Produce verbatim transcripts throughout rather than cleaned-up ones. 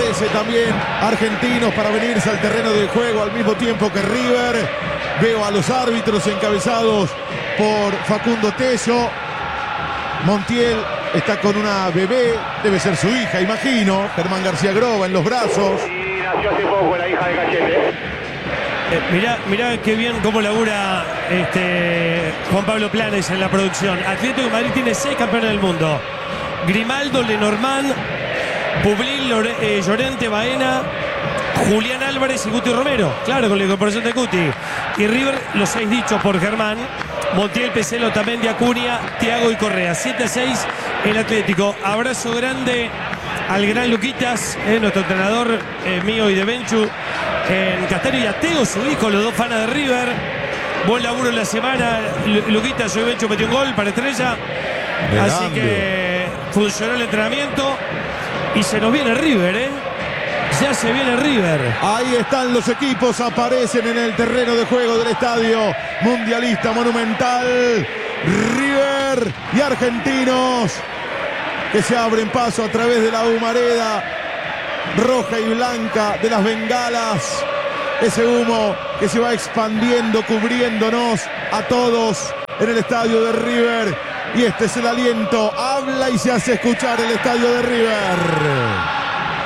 aparece también Argentinos para venirse al terreno de juego al mismo tiempo que River. Veo a los árbitros encabezados por Facundo Tello. Montiel está con una bebé, debe ser su hija, imagino. Germán García Groba en los brazos. Y nació hace poco la hija de Cachete. Eh, mirá, mirá qué bien cómo labura este Juan Pablo Planes en la producción. Atlético de Madrid tiene seis campeones del mundo. Grimaldo, Lenormand, Publil, Lore, eh, Llorente, Baena, Julián Álvarez y Guti Romero. Claro, con la incorporación de Guti. Y River, los seis dichos por Germán. Montiel, Peselo, Tamendi, Acuña, Thiago y Correa. siete a seis el Atlético. Abrazo grande al gran Luquitas, eh, nuestro entrenador eh, mío y de Benchu. En Castaño y a Teo, su hijo, los dos fanas de River. Buen laburo en la semana. Luquitas, yo y Benchu metió un gol para Estrella. Grande. Así que funcionó el entrenamiento. Y se nos viene River, ¿eh? Ya se viene River. Ahí están los equipos, aparecen en el terreno de juego del estadio mundialista monumental. River y Argentinos que se abren paso a través de la humareda roja y blanca de las bengalas. Ese humo que se va expandiendo, cubriéndonos a todos en el estadio de River. Y este es el aliento. Habla y se hace escuchar el estadio de River.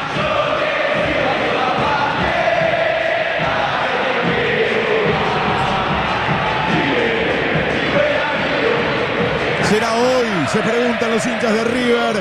Será hoy, se preguntan los hinchas de River,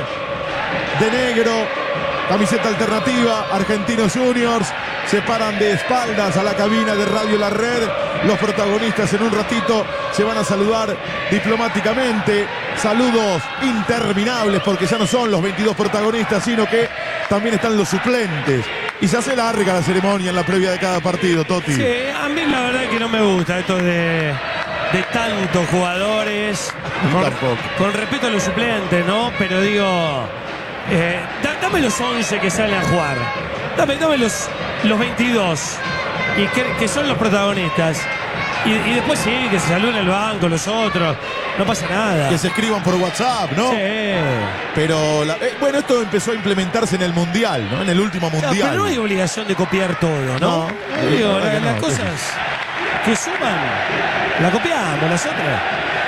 de negro, camiseta alternativa, Argentinos Juniors, se paran de espaldas a la cabina de Radio La Red. Los protagonistas en un ratito se van a saludar diplomáticamente. Saludos interminables porque ya no son los veintidós protagonistas, sino que también están los suplentes. Y se hace larga la ceremonia en la previa de cada partido, Toti. Sí, a mí la verdad que no me gusta esto de... de tantos jugadores, con, con respeto a los suplentes, ¿no? Pero digo, eh, da, dame los once que salen a jugar, dame, dame los, los veintidós, y que, que son los protagonistas, y, y después sí, que se saluden el banco, los otros, no pasa nada. Que se escriban por WhatsApp, ¿no? Sí. Pero, la, eh, bueno, esto empezó a implementarse en el Mundial, ¿no? En el último Mundial. No, pero no hay obligación de copiar todo, ¿no? No, digo, la, la, no, las cosas que suman, la copiamos, las otras.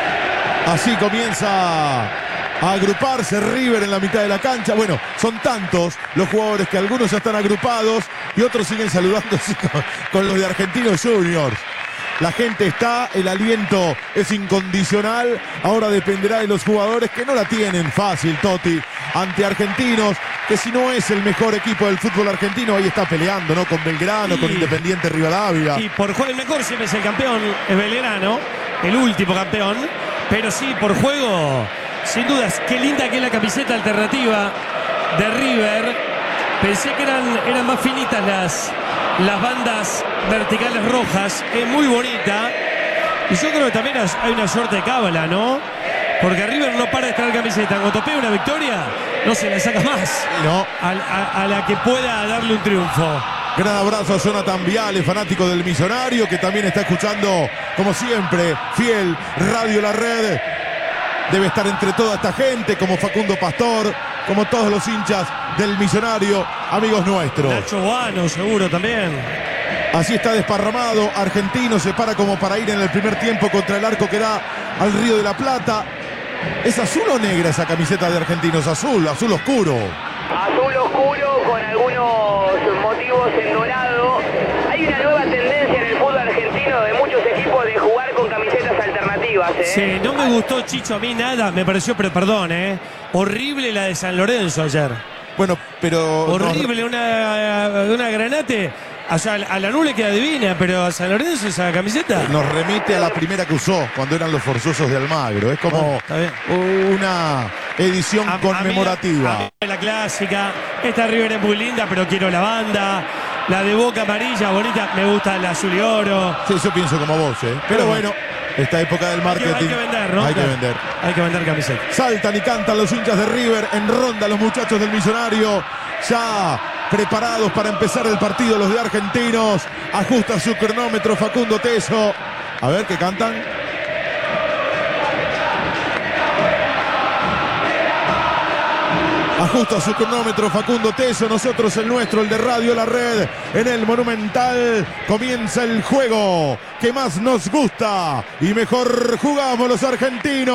Así comienza a agruparse River en la mitad de la cancha. Bueno, son tantos los jugadores que algunos ya están agrupados y otros siguen saludándose con, con los de Argentinos Juniors. La gente está, el aliento es incondicional. Ahora dependerá de los jugadores que no la tienen fácil, Toti, ante Argentinos, que si no es el mejor equipo del fútbol argentino, ahí está peleando, ¿no? Con Belgrano, y, con Independiente Rivadavia. Y por juego el mejor siempre es el campeón, es Belgrano, el último campeón. Pero sí, por juego, sin dudas, qué linda que es la camiseta alternativa de River. Pensé que eran, eran más finitas las, las bandas verticales rojas. Es muy bonita. Y yo creo que también hay una suerte de cábala, ¿no? Porque River no para de traer camiseta. Cuando pega una victoria, no se le saca más. No. A, a, a la que pueda darle un triunfo. Gran abrazo a Jonathan Viale, fanático del Millonario, que también está escuchando, como siempre, fiel Radio La Red. Debe estar entre toda esta gente, como Facundo Pastor, como todos los hinchas del Millonario, amigos nuestros. Nacho Guano, seguro también. Así está desparramado. Argentino se para como para ir en el primer tiempo contra el arco que da al Río de la Plata. ¿Es azul o negra esa camiseta de Argentinos? Azul, azul oscuro. Azul oscuro con algunos motivos en dorado. Hay una nueva tendencia en el fútbol argentino de muchos equipos de jugar con camisetas alternativas, ¿eh? Sí, no me gustó, Chicho, a mí nada. Me pareció, pero perdón, ¿eh? Horrible la de San Lorenzo ayer. Bueno, pero... Horrible, no... una, una Granate. O sea, a la nube queda divina, pero a San Lorenzo esa camiseta. Nos remite a la primera que usó, cuando eran los forzosos de Almagro. Es como bueno, una edición a, conmemorativa. A mí, a mí la clásica. Esta River es muy linda, pero quiero la banda. La de Boca amarilla, bonita. Me gusta la azul y oro. Sí, yo pienso como vos, ¿eh? Pero, pero bueno, esta época del marketing. Hay que, hay que vender, ¿no? Hay que vender. Hay que vender camisetas. Saltan y cantan los hinchas de River. En ronda los muchachos del Millonario. Ya preparados para empezar el partido los de Argentinos. Ajusta su cronómetro Facundo Tello. A ver qué cantan. Ajusta su cronómetro Facundo Teso, nosotros el nuestro, el de Radio La Red, en el Monumental. Comienza el juego que más nos gusta y mejor jugamos los argentinos.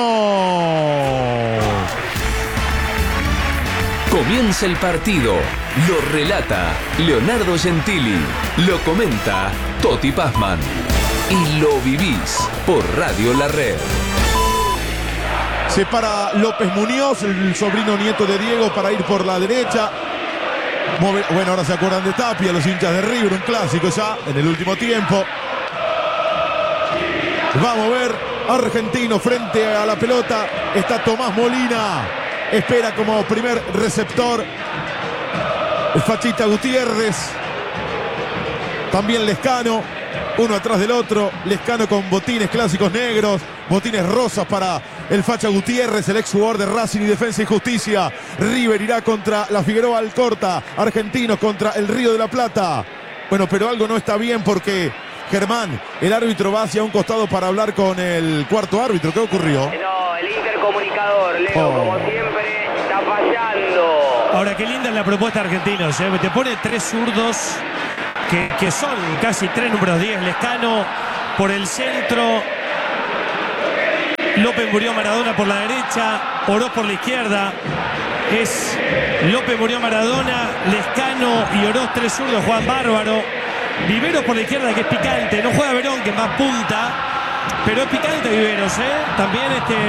Comienza el partido. Lo relata Leonardo Gentili. Lo comenta Toti Pazman. Y lo vivís por Radio La Red. Se para López Muñoz, el sobrino nieto de Diego, para ir por la derecha. Bueno, ahora se acuerdan de Tapia, los hinchas de River, un clásico ya en el último tiempo. Vamos a ver, Argentino frente a la pelota. Está Tomás Molina. Espera como primer receptor el Fachita Gutiérrez. También Lescano. Uno atrás del otro. Lescano con botines clásicos negros. Botines rosas para el Facha Gutiérrez, el ex jugador de Racing y Defensa y Justicia. River irá contra la Figueroa Alcorta. Argentinos contra el Río de la Plata. Bueno, pero algo no está bien porque Germán, el árbitro, va hacia un costado para hablar con el cuarto árbitro. ¿Qué ocurrió? No, el intercomunicador, Leo, Oh. como siempre, está fallando. Ahora, qué linda es la propuesta de Argentinos, ¿eh? Te pone tres zurdos que, que son casi tres números diez. Lescano por el centro, López Murió Maradona por la derecha, Oroz por la izquierda. Es López Murió Maradona, Lescano y Oroz, tres zurdos, Juan Bárbaro. Viveros por la izquierda, que es picante. No juega Verón, que es más punta, pero es picante Viveros, ¿eh? También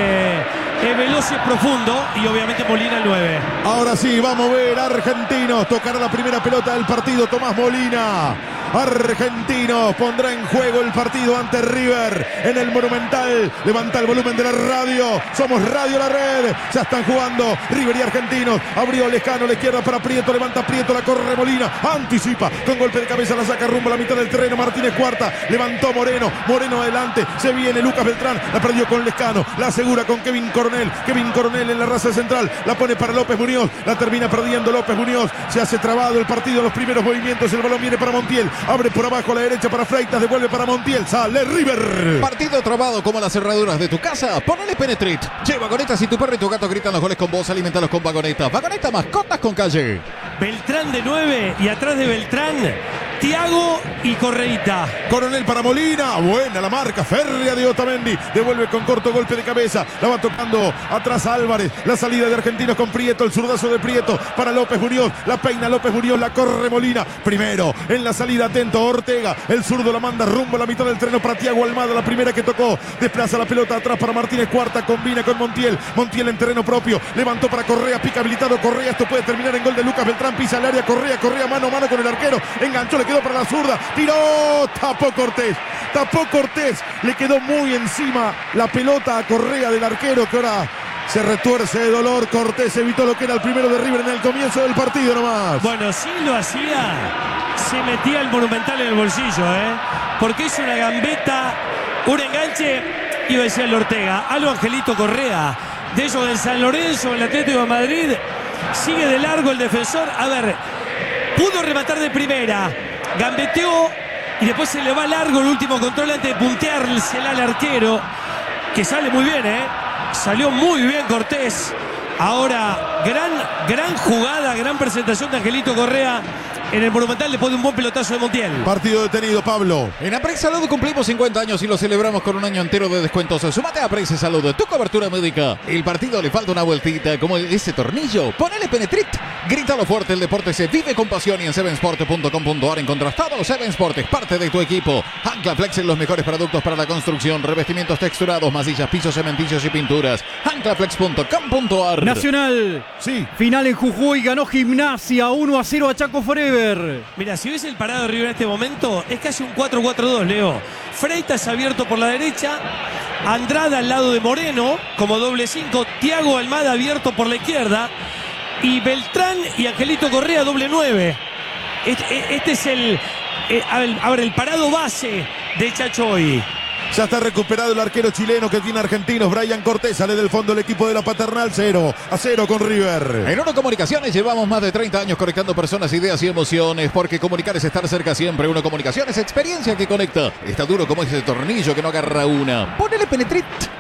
este, es veloz y es profundo. Y obviamente Molina el nueve. Ahora sí, vamos a ver Argentinos. Tocará la primera pelota del partido Tomás Molina. Argentinos pondrá en juego el partido ante River en el Monumental. Levanta el volumen de la radio. Somos Radio La Red. Ya están jugando River y Argentinos. Abrió Lescano, la izquierda para Prieto. Levanta Prieto, la corre Molina. Anticipa con golpe de cabeza, la saca rumbo a la mitad del terreno. Martínez Cuarta. Levantó Moreno. Moreno adelante. Se viene Lucas Beltrán. La perdió con Lescano. La asegura con Kevin Coronel. Kevin Coronel en la raza central. La pone para López Muñoz. La termina perdiendo López Muñoz. Se hace trabado el partido. Los primeros movimientos. El balón viene para Montiel. Abre por abajo a la derecha para Freitas, devuelve para Montiel, sale River. Partido trabado como las cerraduras de tu casa. Ponele Penetrit. Che, Vagonetas, si tu perro y tu gato gritan los goles con vos, alimentalos con Vagonetas. Vagoneta, mascotas con calle. Beltrán de nueve y atrás de Beltrán, Thiago y Correita. Coronel para Molina, buena la marca férrea de Otamendi, devuelve con corto golpe de cabeza, la va tocando atrás Álvarez, la salida de Argentinos con Prieto, el zurdazo de Prieto para López Muñoz, la peina López Muñoz, la corre Molina, primero en la salida atento Ortega, el zurdo la manda rumbo a la mitad del terreno para Thiago Almada, la primera que tocó, desplaza la pelota atrás para Martínez Cuarta, combina con Montiel, Montiel en terreno propio, levantó para Correa, pica habilitado Correa, esto puede terminar en gol de Lucas Beltrán, pisa el área, Correa, Correa mano a mano con el arquero, enganchó, le quedó para la zurda, tiró, tapó Cortés, tapó Cortés, le quedó muy encima la pelota a Correa del arquero que ahora se retuerce de dolor. Cortés evitó lo que era el primero de River en el comienzo del partido nomás. Bueno, si lo hacía, se metía el Monumental en el bolsillo, ¿eh? Porque es una gambeta, un enganche, iba a decir el Ortega, algo Angelito Correa, de ellos del San Lorenzo, el Atlético de Madrid, sigue de largo el defensor, a ver, pudo rematar de primera, gambeteó y después se le va largo el último control antes de punteársela al arquero, que sale muy bien, ¿eh? Salió muy bien Cortés. Ahora, gran, gran jugada, gran presentación de Angelito Correa en el Monumental después de un buen pelotazo de Montiel. Partido detenido, Pablo. En Aprex Salud cumplimos cincuenta años y lo celebramos con un año entero de descuentos. Sumate a Aprex Salud, tu cobertura médica. El partido le falta una vueltita, como ese tornillo. Ponele Penetrit. Grítalo fuerte, el deporte se vive con pasión y en seven sport punto com punto a r encontrás todo. seven Sport es parte de tu equipo. Anclaflex en los mejores productos para la construcción, revestimientos texturados, masillas, pisos, cementillos y pinturas. anclaflex punto com punto a r. Nacional. Sí. Final en Jujuy, ganó Gimnasia uno a cero a Chaco Forever. Mira, si ves el parado de River en este momento, es casi un cuatro cuatro dos, Leo. Freitas abierto por la derecha, Andrada al lado de Moreno como doble cinco, Thiago Almada abierto por la izquierda y Beltrán y Angelito Correa doble nueve. Este, este es el, eh, a ver, el parado base de Chacho hoy. Ya está recuperado el arquero chileno que tiene Argentinos, Brian Cortés, sale del fondo el equipo de la Paternal, cero a cero con River. En Uno Comunicaciones llevamos más de treinta años conectando personas, ideas y emociones, porque comunicar es estar cerca siempre. Uno Comunicaciones, experiencia que conecta. Está duro como ese tornillo que no agarra una. Ponele Penetrit.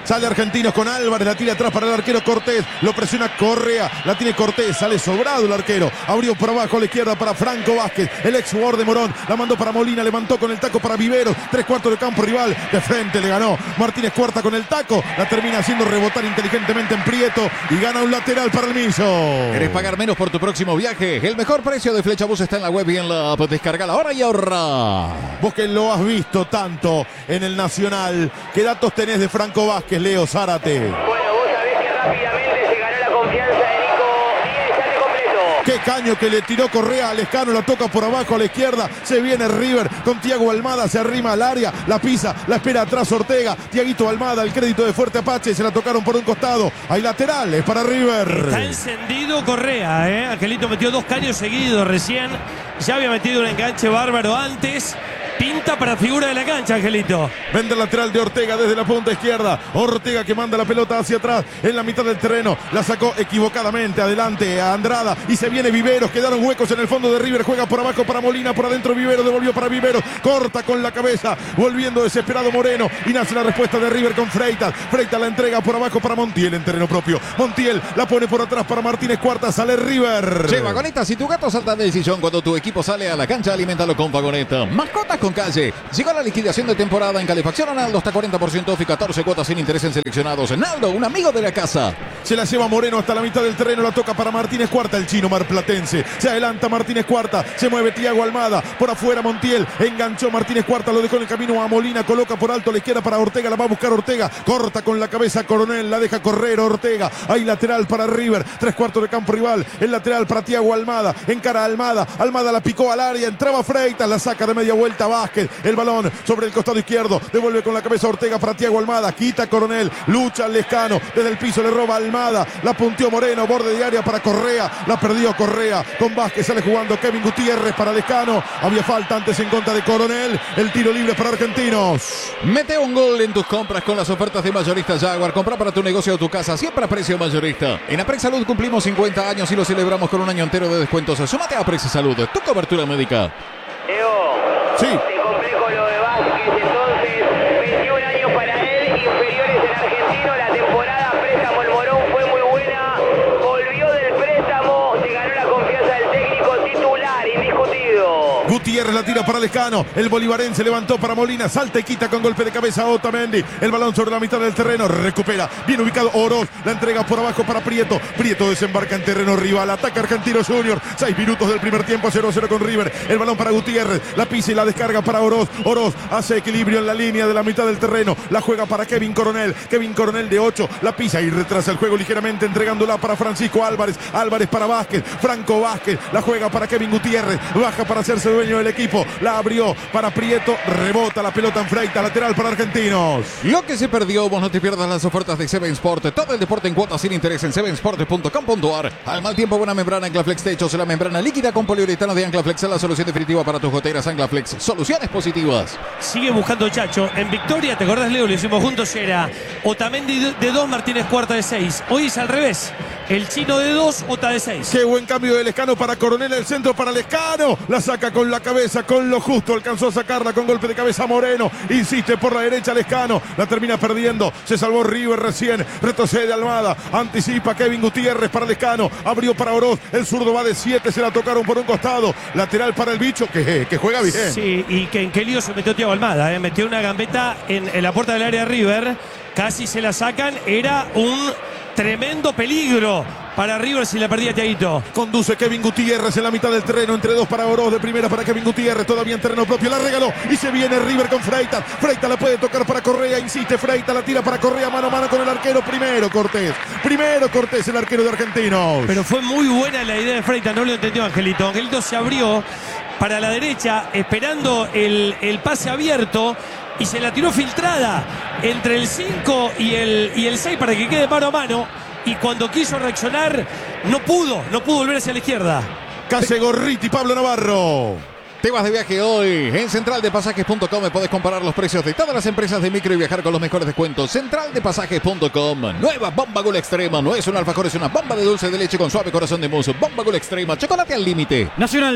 Sale Argentinos con Álvarez, la tira atrás para el arquero Cortés. Lo presiona Correa, la tiene Cortés, sale sobrado el arquero. Abrió por abajo a la izquierda para Franco Vázquez, el ex jugador de Morón. La mandó para Molina, levantó con el taco para Viveros. Tres cuartos de campo rival, de frente le ganó Martínez Cuarta con el taco. La termina haciendo rebotar inteligentemente en Prieto y gana un lateral para el Miso. ¿Querés pagar menos por tu próximo viaje? El mejor precio de Flechabús está en la web y en la app. Descargala ahora y ahorra. Vos que lo has visto tanto en el Nacional, ¿qué datos tenés de Franco Vázquez, Leo Zárate? Bueno, vos sabés que rápidamente se ganó la confianza de Nico Díez, ya te completo. Qué caño que le tiró Correa a Lescano, la toca por abajo a la izquierda, se viene River con Tiago Almada, se arrima al área, la pisa, la espera atrás Ortega, Tiaguito Almada, el crédito de Fuerte Apache, se la tocaron por un costado, hay laterales para River. Está encendido Correa, ¿eh? Angelito metió dos caños seguidos recién, ya había metido un enganche bárbaro antes. Pinta para figura de la cancha, Angelito. Vende el lateral de Ortega desde la punta izquierda. Ortega que manda la pelota hacia atrás en la mitad del terreno. La sacó equivocadamente adelante a Andrada y se viene Viveros. Quedaron huecos en el fondo de River. Juega por abajo para Molina, por adentro Viveros. Devolvió para Viveros. Corta con la cabeza. Volviendo desesperado Moreno. Y nace la respuesta de River con Freitas. Freitas la entrega por abajo para Montiel en terreno propio. Montiel la pone por atrás para Martínez Cuarta. Sale River. Che, Vagoneta, si tu gato salta del sillón cuando tu equipo sale a la cancha, aliméntalo con Vagoneta. Mascotas con calle. Llegó la liquidación de temporada en calefacción a Naldo, hasta cuarenta por ciento off y catorce cuotas sin interés en seleccionados. Naldo, un amigo de la casa. Se la lleva Moreno hasta la mitad del terreno, la toca para Martínez Cuarta, el chino marplatense. Se adelanta Martínez Cuarta, se mueve Tiago Almada, por afuera Montiel, enganchó Martínez Cuarta, lo dejó en el camino a Molina, coloca por alto a la izquierda para Ortega, la va a buscar Ortega, corta con la cabeza Coronel, la deja correr Ortega, hay lateral para River, tres cuartos de campo rival, el lateral para Tiago Almada, encara a Almada, Almada la picó al área, entraba Freitas, la saca de media vuelta Vázquez, el balón sobre el costado izquierdo, devuelve con la cabeza Ortega para Tiago Almada, quita Coronel, lucha Lescano, desde el piso le roba Almada, la punteó Moreno, borde de área para Correa, la perdió Correa, con Vázquez sale jugando Kevin Gutiérrez para Lescano, había falta antes en contra de Coronel, el tiro libre para Argentinos. Mete un gol en tus compras con las ofertas de Mayorista Jaguar, compra para tu negocio o tu casa, siempre a precio mayorista. En Aprex Salud cumplimos cincuenta años y lo celebramos con un año entero de descuentos. Súmate a Aprex Salud, tu cobertura médica. Leo, Sí. te complejo lo de Vázquez, entonces, veintiún años para él, inferiores en Argentino, la temporada préstamo el Morón fue muy buena, volvió del préstamo, se ganó la confianza del técnico titular, indiscutido. Gutiérrez la tira para Lescano, el bolivarense levantó para Molina, salta y quita con golpe de cabeza a Otamendi, el balón sobre la mitad del terreno, recupera, bien ubicado Oroz, la entrega por abajo para Prieto, Prieto desembarca en terreno rival, ataca Argentino Junior, seis minutos del primer tiempo, cero a cero con River, el balón para Gutiérrez, la pisa y la descarga para Oroz, Oroz hace equilibrio en la línea de la mitad del terreno, la juega para Kevin Coronel, Kevin Coronel de ocho, la pisa y retrasa el juego ligeramente entregándola para Francisco Álvarez, Álvarez para Vázquez, Franco Vázquez, la juega para Kevin Gutiérrez, baja para hacerse dueño del equipo, la abrió para Prieto, rebota la pelota en Freitas, lateral para Argentinos. Lo que se perdió, vos no te pierdas las ofertas de Seven Sport. Todo el deporte en cuotas sin interés en seven sport punto com punto a r. Al mal tiempo, buena membrana Anclaflex Techos, la membrana líquida con poliuretano de Anclaflex es la solución definitiva para tus goteras. Anclaflex, soluciones positivas. Sigue buscando Chacho. En Victoria, ¿te acordás, Leo? Lo hicimos juntos, era Otamendi de dos, Martínez Cuarta de seis. Hoy es al revés. El chino de dos, Ota de seis. Qué buen cambio de Lescano para Coronel, el centro para Lescano. La saca con la cabeza, con lo justo. Alcanzó a sacarla con golpe de cabeza Moreno. Insiste por la derecha Lescano. La termina perdiendo. Se salvó River recién. Retrocede Almada. Anticipa Kevin Gutiérrez para Lescano. Abrió para Oroz. El zurdo va de siete. Se la tocaron por un costado. Lateral para el bicho que, que juega bien. Sí, y que en qué lío se metió Tiago Almada. ¿eh? Metió una gambeta en, en la puerta del área de River. Casi se la sacan. Era un tremendo peligro para River si la perdía Tiaguito. Conduce Kevin Gutiérrez en la mitad del terreno, entre dos para Oroz, de primera para Kevin Gutiérrez, todavía en terreno propio, la regaló y se viene River con Freitas. Freitas la puede tocar para Correa, insiste Freitas, la tira para Correa, mano a mano con el arquero, primero Cortés, primero Cortés, el arquero de Argentinos. Pero fue muy buena la idea de Freitas, no lo entendió Angelito. Angelito se abrió para la derecha, esperando el, el pase abierto, y se la tiró filtrada entre el cinco y el, y el seis para que quede mano a mano. Y cuando quiso reaccionar, no pudo, no pudo volver hacia la izquierda. Case Gorriti, Pablo Navarro. Te vas de viaje hoy. En central de pasajes punto com podés comparar los precios de todas las empresas de micro y viajar con los mejores descuentos. central de pasajes punto com. Nueva Bomba Gula Extrema. No es un alfajor, es una bomba de dulce de leche con suave corazón de mousse. Bomba Gula Extrema. Chocolate al límite. Nacional.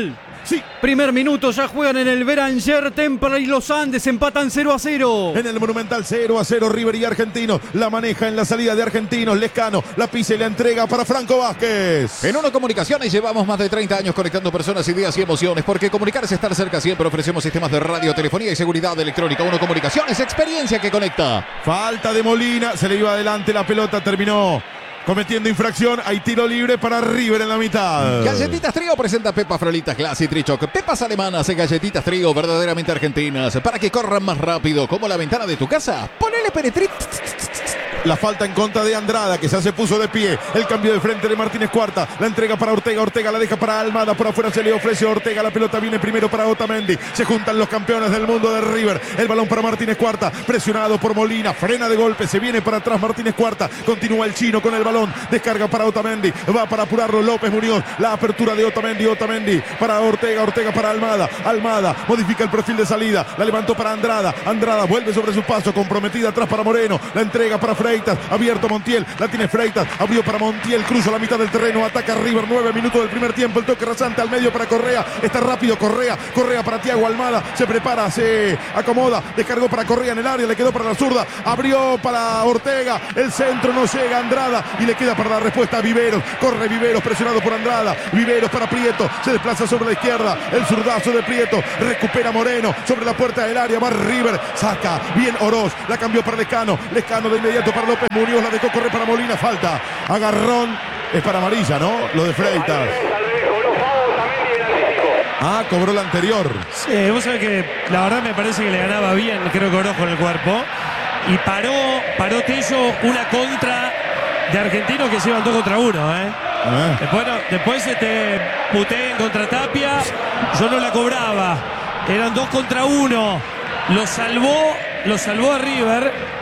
Sí. Primer minuto, ya juegan en el Beranger, Temperley y los Andes, empatan cero a cero. En el Monumental cero a cero, River y Argentinos. La maneja en la salida de Argentinos. Lescano la pisa y la entrega para Franco Vázquez. En Uno Comunicaciones llevamos más de treinta años conectando personas, ideas y emociones, porque comunicar es estar cerca siempre. Ofrecemos sistemas de radio, telefonía y seguridad electrónica. Uno Comunicaciones, experiencia que conecta. Falta de Molina, se le iba adelante la pelota, terminó cometiendo infracción. Hay tiro libre para River en la mitad. Galletitas Trío presenta Pepa Frolitas Glass y Trichoc. Pepas alemanas, galletitas Trío verdaderamente argentinas, para que corran más rápido, como la ventana de tu casa. Ponele penetrit. La falta en contra de Andrada, que ya se puso de pie. El cambio de frente de Martínez Cuarta. La entrega para Ortega. Ortega la deja para Almada. Por afuera se le ofrece a Ortega. La pelota viene primero para Otamendi. Se juntan los campeones del mundo de River. El balón para Martínez Cuarta. Presionado por Molina. Frena de golpe. Se viene para atrás Martínez Cuarta. Continúa el chino con el balón. Descarga para Otamendi. Va para apurarlo López Muñoz. La apertura de Otamendi. Otamendi para Ortega. Ortega para Almada. Almada modifica el perfil de salida. La levantó para Andrada. Andrada vuelve sobre su paso. Comprometida atrás para Moreno. La entrega para Freitas. Abierto Montiel. La tiene Freitas. Abrió para Montiel. Cruza la mitad del terreno. Ataca River. Nueve minutos del primer tiempo. El toque rasante al medio para Correa. Está rápido Correa. Correa para Thiago Almada. Se prepara. Se acomoda. Descargó para Correa en el área. Le quedó para la zurda. Abrió para Ortega. El centro no llega. Andrada. Y le queda para la respuesta a Viveros. Corre Viveros. Presionado por Andrada. Viveros para Prieto. Se desplaza sobre la izquierda. El zurdazo de Prieto. Recupera Moreno. Sobre la puerta del área. Va River. Saca. Bien Oroz. La cambió para Lescano. Lescano de inmediato para López Muñoz. La dejó correr para Molina. Falta. Agarrón. Es para amarilla, ¿no? Lo de Freitas. Ah, cobró la anterior. Sí, vos sabés que la verdad me parece que le ganaba bien, creo que Oroz con el cuerpo. Y paró, paró Tello una contra de Argentinos que se iban dos contra uno, ¿eh? Ah. Después, no, después este puté en contra Tapia. Yo no la cobraba. Eran dos contra uno. Lo salvó, lo salvó a River.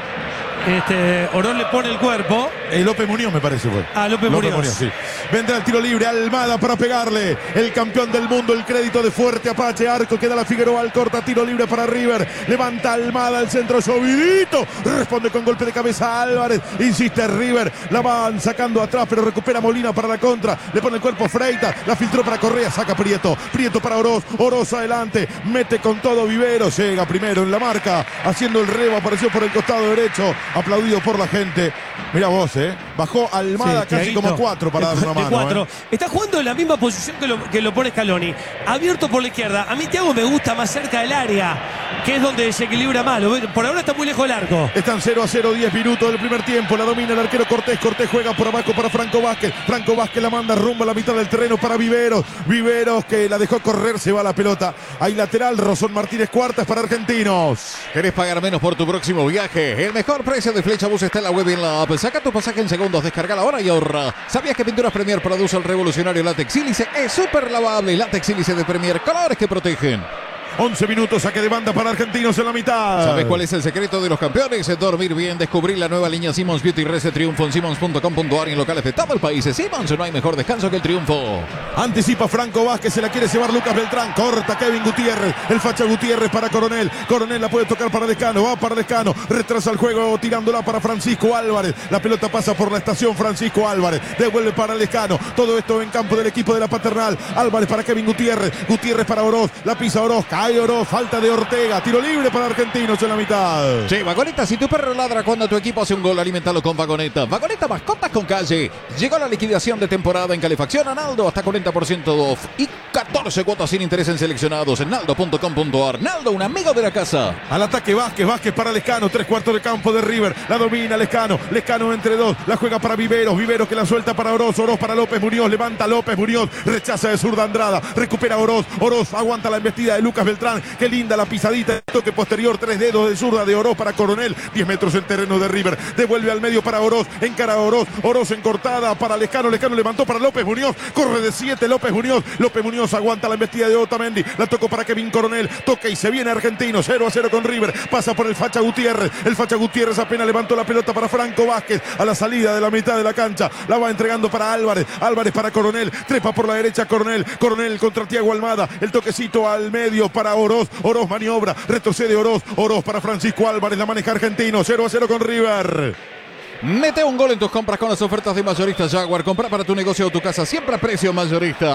Este, Oroz le pone el cuerpo. Eh, López Muñoz me parece fue. Ah, López, López Muñoz. Muñoz sí. Vendrá el tiro libre. Almada para pegarle. El campeón del mundo. El crédito de Fuerte Apache. Arco queda la Figueroa al corta. Tiro libre para River. Levanta Almada al centro. Llovidito. Responde con golpe de cabeza Álvarez. Insiste River. La van sacando atrás, pero recupera Molina para la contra. Le pone el cuerpo Freitas. La filtró para Correa. Saca Prieto. Prieto para Oroz. Oroz adelante. Mete con todo Vivero. Llega primero en la marca. Haciendo el rebo. Apareció por el costado derecho. Aplaudido por la gente. Mira vos, ¿eh? Bajó Almada sí, casi como cuatro para dar una mano. Cuatro. ¿eh? Está jugando en la misma posición que lo, que lo pone Scaloni. Abierto por la izquierda. A mí Thiago me gusta más cerca del área, que es donde se equilibra más. Por ahora está muy lejos del arco. Están cero a cero, diez minutos del primer tiempo. La domina el arquero Cortés. Cortés juega por abajo para Franco Vázquez. Franco Vázquez la manda rumbo a la mitad del terreno para Viveros. Viveros que la dejó correr, se va la pelota. Hay lateral, Rosón Martínez Cuartas para Argentinos. ¿Querés pagar menos por tu próximo viaje? El mejor precio de Flecha Bus está en la web y en la app. Saca tu pasaje en segundos, descarga la hora y ahorra. ¿Sabías que Pinturas Premier produce el revolucionario látex sílice? Es súper lavable. Látex sílice de Premier, colores que protegen. once minutos, saque de banda para Argentinos en la mitad. ¿Sabes cuál es el secreto de los campeones? Dormir bien. Descubrir la nueva línea Simmons Beauty Reset Triunfo en Simmons punto com punto a r y en locales de todo el país. Simmons, no hay mejor descanso que el triunfo. Anticipa Franco Vázquez, se la quiere llevar Lucas Beltrán. Corta Kevin Gutiérrez. El facha Gutiérrez para Coronel. Coronel la puede tocar para Lescano. Va para Lescano. Retrasa el juego tirándola para Francisco Álvarez. La pelota pasa por la estación. Francisco Álvarez devuelve para Lescano. Todo esto en campo del equipo de la Paternal. Álvarez para Kevin Gutiérrez. Gutiérrez para Oroz. La pisa Oroz. Cae Oroz. Falta de Ortega. Tiro libre para Argentinos en la mitad. Sí, Vagoneta, si tu perro ladra cuando tu equipo hace un gol, alimentalo con Vagoneta. Vagoneta, mascotas con calle. Llegó la liquidación de temporada en calefacción a Naldo. Hasta cuarenta por ciento off y catorce cuotas sin interés en seleccionados en naldo punto com punto a r. Naldo, un amigo de la casa. Al ataque Vázquez. Vázquez para Lescano. Tres cuartos de campo de River. La domina Lescano. Lescano entre dos. La juega para Viveros. Viveros que la suelta para Oroz. Oroz para López Muñoz. Levanta López Muñoz. Rechaza de zurda Andrada. Recupera Oroz. Oroz aguanta la embestida de Lucas Beltrán. Qué linda la pisadita. Toque posterior. Tres dedos de zurda de Oroz para Coronel. diez metros en terreno de River. Devuelve al medio para Oroz. Encara a Oroz. Oroz en cortada para Lescano. Lescano levantó para López Muñoz. Corre de siete López Muñoz. López Muñoz aguanta la embestida de Otamendi. La tocó para Kevin Coronel. Toca y se viene Argentino. cero a cero con River. Pasa por el facha Gutiérrez. El facha Gutiérrez apenas levantó la pelota para Franco Vázquez. A la salida de la mitad de la cancha. La va entregando para Álvarez. Álvarez para Coronel. Trepa por la derecha Coronel. Coronel contra Thiago Almada. El toquecito al medio para Oroz. Oroz maniobra. Retrocede Oroz. Oroz para Francisco Álvarez. La maneja Argentino. cero a cero con River. Mete un gol en tus compras con las ofertas de Mayorista Jaguar. Compra para tu negocio o tu casa siempre a precio mayorista. ¡Hola!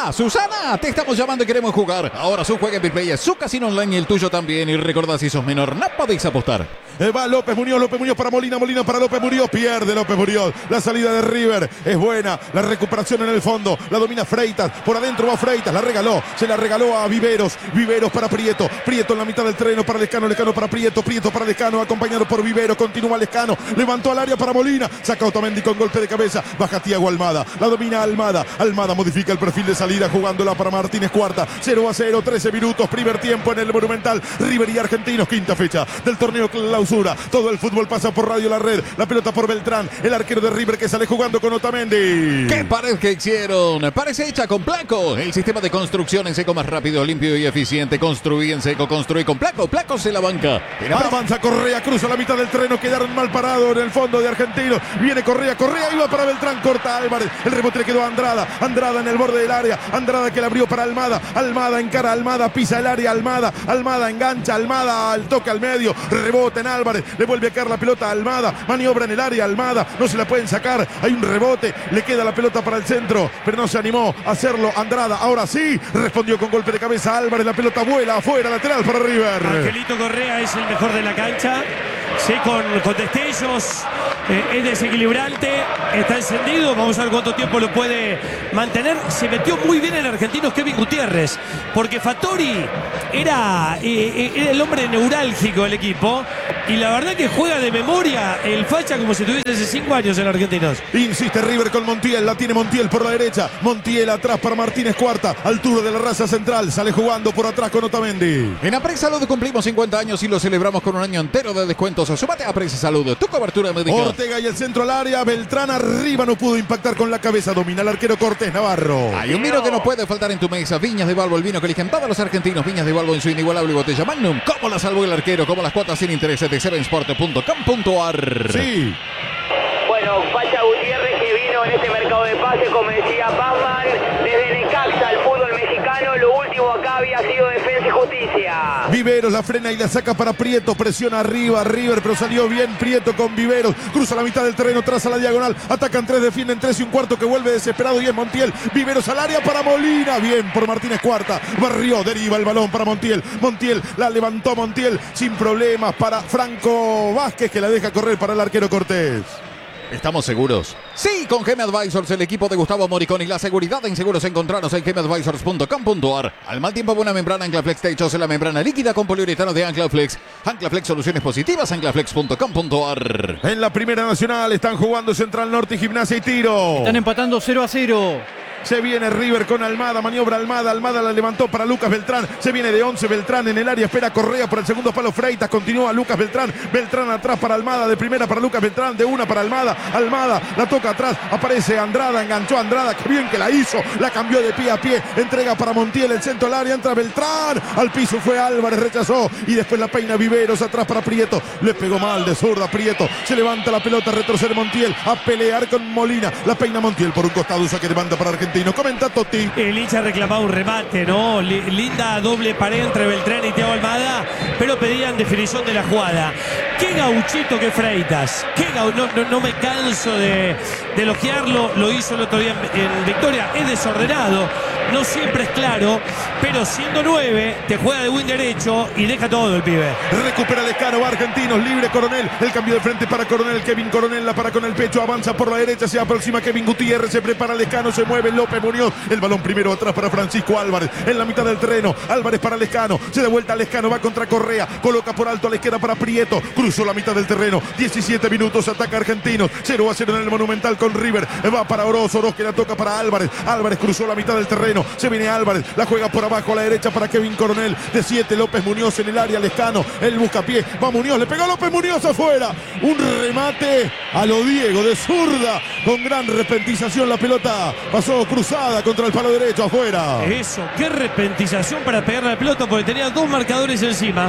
Hola, Susana, te estamos llamando y queremos jugar. Ahora su juega en Bitplay es su casino online y el tuyo también. Y recordad, si sos menor, no podéis apostar. Eh, va López Muñoz, López Muñoz para Molina, Molina para López Muñoz, pierde López Muñoz. La salida de River es buena, la recuperación en el fondo, la domina Freitas, por adentro va Freitas, la regaló, se la regaló a Viveros, Viveros para Prieto, Prieto en la mitad del terreno para Lescano, Lescano para Prieto, Prieto para Lescano, acompañado por Viveros, continúa Lescano, levantó al área para Molina, saca Otamendi con golpe de cabeza, baja Thiago Almada, la domina Almada, Almada modifica el perfil de salida jugándola para Martínez Cuarta, cero a cero, trece minutos, primer tiempo en el Monumental, River y Argentinos, quinta fecha del torneo clausura, todo el fútbol pasa por Radio La Red, la pelota por Beltrán, el arquero de River que sale jugando con Otamendi. ¿Qué pared que hicieron? Parece hecha con Placo, el sistema de construcción en seco más rápido, limpio y eficiente. Construí en seco, construí con Placo, Placo se la banca. Avanza Correa, cruza la mitad del terreno, quedaron mal parados en el fondo de Argentinos, viene Correa, Correa iba para Beltrán, corta Álvarez, el rebote le quedó a Andrada, Andrada en el borde del área, Andrada que la abrió para Almada, Almada encara a Almada, pisa el área, Almada, Almada engancha, Almada al toque al medio, rebote en Álvarez, le vuelve a caer la pelota a Almada, maniobra en el área, Almada, no se la pueden sacar, hay un rebote, le queda la pelota para el centro, pero no se animó a hacerlo Andrada, ahora sí, respondió con golpe de cabeza Álvarez, la pelota vuela afuera, lateral para River. Angelito Correa es el mejor de la cancha, sí, con, con destellos, eh, es desequilibrante, está encendido, vamos a ver cuánto tiempo lo puede mantener. Se metió muy bien el argentino Kevin Gutiérrez, porque Fattori era, eh, era el hombre neurálgico del equipo, y la verdad que juega de memoria el facha como si tuviese hace cinco años en Argentinos. Insiste River con Montiel, la tiene Montiel por la derecha, Montiel atrás para Martínez Cuarta, altura de la raza central, sale jugando por atrás con Otamendi. En Apres Salud cumplimos cincuenta años y lo celebramos con un año entero de descuentos. Sumate a Apres Salud, tu cobertura médica. Ortega y el centro al área, Beltrán arriba, no pudo impactar con la cabeza, domina el arquero Cortés Navarro. Hay un vino que no puede faltar en tu mesa, Viñas de Balbo, el vino que eligen todos los argentinos, Viñas de Balbo en su inigualable botella Magnum. ¿Cómo la salvó el arquero? Como las cuotas sin intereses de seven sport punto com punto a r. Sí. Bueno, Facha Gutiérrez que vino en este mercado de pases, como decía Pazman, desde Necaxa al fútbol mexicano, lo último acá había sido Defensa y Justicia. Viveros la frena y la saca para Prieto, presiona arriba River, pero salió bien Prieto con Viveros, cruza la mitad del terreno, traza la diagonal, atacan tres, defienden tres y un cuarto que vuelve desesperado y es Montiel, Viveros al área para Molina, bien por Martínez Cuarta, barrió, deriva el balón para Montiel, Montiel la levantó Montiel sin problemas para Franco Vázquez que la deja correr para el arquero Cortés. ¿Estamos seguros? Sí, con G M Advisors, el equipo de Gustavo Moriconi. La seguridad en seguros encontraros en G M Advisors punto com punto a r. Al mal tiempo, buena membrana Anclaflex Techos, la membrana líquida con poliuretano de Anclaflex. Anclaflex, soluciones positivas, anclaflex punto com punto a r. En la Primera Nacional están jugando Central Norte y Gimnasia y Tiro. Están empatando cero a cero. Se viene River con Almada, maniobra Almada, Almada la levantó para Lucas Beltrán, se viene de once Beltrán en el área, espera Correa por el segundo palo Freitas, continúa Lucas Beltrán, Beltrán atrás para Almada, de primera para Lucas Beltrán, de una para Almada, Almada la toca atrás, aparece Andrada, enganchó a Andrada, qué bien que la hizo, la cambió de pie a pie, entrega para Montiel, el centro al área, entra Beltrán, al piso fue Álvarez, rechazó y después la peina Viveros atrás para Prieto, le pegó mal de zurda Prieto, se levanta la pelota, retrocede Montiel, a pelear con Molina, la peina Montiel por un costado, saque de banda para Argentino, comenta Totti. El hincha reclamaba un remate, ¿no? Linda doble pared entre Beltrán y Thiago Almada, pero pedían definición de la jugada. Qué gauchito que Freitas. Qué gau... no, no, no me canso de, de elogiarlo. Lo hizo el otro día en, en Victoria. Es desordenado, no siempre es claro, pero siendo nueve, te juega de win derecho y deja todo el pibe. Recupera Lescano, va Argentinos, libre Coronel. El cambio de frente para Coronel. Kevin Coronel la para con el pecho, avanza por la derecha, se aproxima Kevin Gutiérrez, se prepara Lescano, se mueve López Muñoz. El balón primero atrás para Francisco Álvarez. En la mitad del terreno, Álvarez para Lescano. Se da vuelta a Lescano, va contra Correa. Coloca por alto a la izquierda para Prieto. Cruzó la mitad del terreno. diecisiete minutos, ataca Argentinos. cero a cero en el Monumental con River. Va para Oroz, Oroz que la toca para Álvarez. Álvarez cruzó la mitad del terreno. Se viene Álvarez, la juega por abajo a la derecha para Kevin Coronel. De siete, López Muñoz en el área, Lescano. El buscapié, va Muñoz, le pegó López Muñoz afuera. Un remate a lo Diego de zurda. Con gran repentización la pelota pasó cruzada contra el palo derecho afuera. Eso, qué repentización para pegarle la pelota porque tenía dos marcadores encima.